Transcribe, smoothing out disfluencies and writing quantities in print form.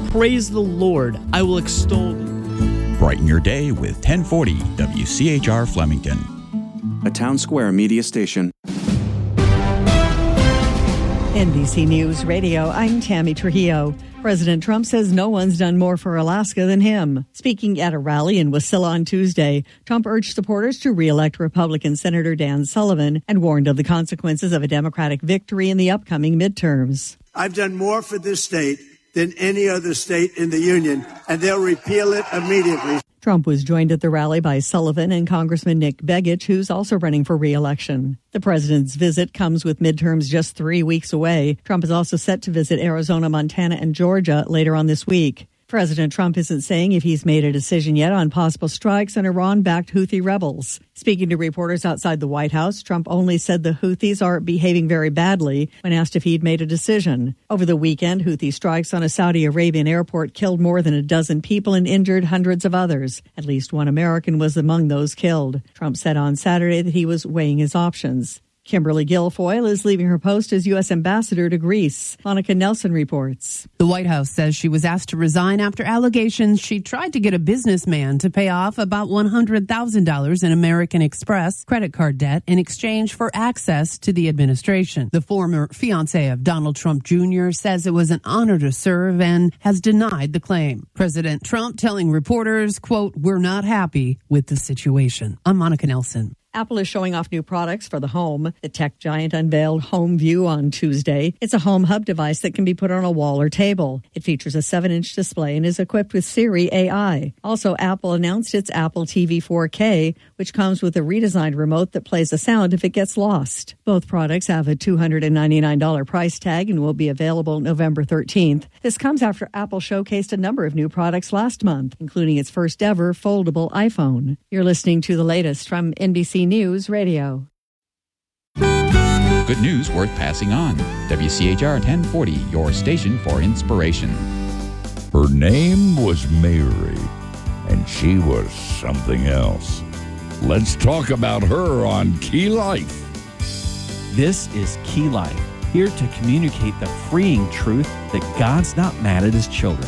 Praise the Lord. I will extol thee. Brighten your day with 1040 WCHR Flemington, a Town Square media station. NBC News Radio, I'm Tammy Trujillo. President Trump says no one's done more for Alaska than him. Speaking at a rally in Wasilla on Tuesday, Trump urged supporters to re-elect Republican Senator Dan Sullivan and warned of the consequences of a Democratic victory in the upcoming midterms. I've done more for this state than any other state in the union, and they'll repeal it immediately. Trump was joined at the rally by Sullivan and Congressman Nick Begich, who's also running for re-election. The president's visit comes with midterms just 3 weeks away. Trump is also set to visit Arizona, Montana, and Georgia later on this week. President Trump isn't saying if he's made a decision yet on possible strikes on Iran-backed Houthi rebels. Speaking to reporters outside the White House, Trump only said the Houthis are behaving very badly when asked if he'd made a decision. Over the weekend, Houthi strikes on a Saudi Arabian airport killed more than a dozen people and injured hundreds of others. At least one American was among those killed. Trump said on Saturday that he was weighing his options. Kimberly Guilfoyle is leaving her post as U.S. ambassador to Greece. Monica Nelson reports. The White House says she was asked to resign after allegations she tried to get a businessman to pay off about $100,000 in American Express credit card debt in exchange for access to the administration. The former fiancé of Donald Trump Jr. says it was an honor to serve and has denied the claim. President Trump telling reporters, quote, "We're not happy with the situation." I'm Monica Nelson. Apple is showing off new products for the home. The tech giant unveiled HomeView on Tuesday. It's a home hub device that can be put on a wall or table. It features a 7-inch display and is equipped with Siri AI. Also, Apple announced its Apple TV 4K, which comes with a redesigned remote that plays the sound if it gets lost. Both products have a $299 price tag and will be available November 13th. This comes after Apple showcased a number of new products last month, including its first ever foldable iPhone. You're listening to the latest from NBC News Radio. Good news worth passing on. WCHR 1040, your station for inspiration. Her name was Mary, and she was something else. Let's talk about her on Key Life. This is Key Life, here to communicate the freeing truth that God's not mad at his children.